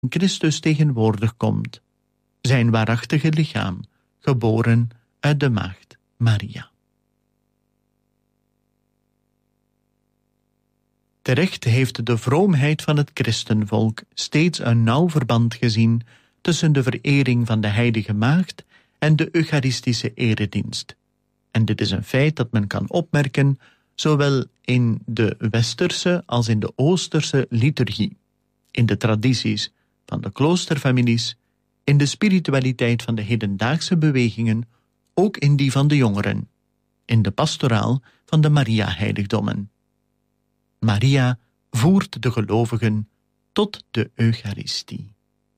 Christus tegenwoordig komt, zijn waarachtige lichaam, geboren uit de maagd Maria. Terecht heeft de vroomheid van het christenvolk steeds een nauw verband gezien tussen de verering van de heilige maagd en de eucharistische eredienst. En dit is een feit dat men kan opmerken zowel in de westerse als in de oosterse liturgie, in de tradities van de kloosterfamilies, in de spiritualiteit van de hedendaagse bewegingen, ook in die van de jongeren, in de pastoraal van de Maria-heiligdommen. Maria voert de gelovigen tot de Eucharistie.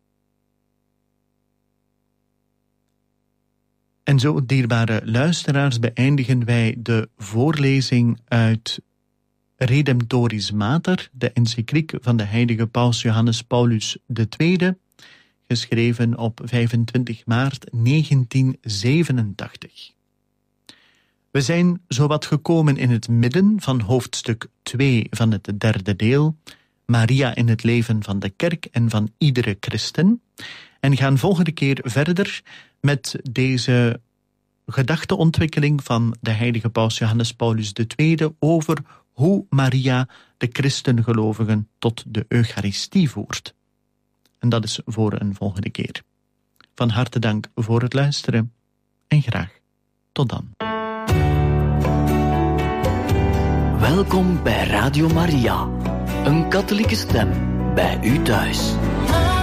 En zo, dierbare luisteraars, beëindigen wij de voorlezing uit Redemptoris Mater, de encycliek van de heilige paus Johannes Paulus II, geschreven op 25 maart 1987. We zijn zowat gekomen in het midden van hoofdstuk 2 van het derde deel, Maria in het leven van de kerk en van iedere christen, en gaan volgende keer verder met deze gedachteontwikkeling van de heilige paus Johannes Paulus II over hoe Maria de christengelovigen tot de Eucharistie voert. En dat is voor een volgende keer. Van harte dank voor het luisteren en graag tot dan. Welkom bij Radio Maria, een katholieke stem bij u thuis.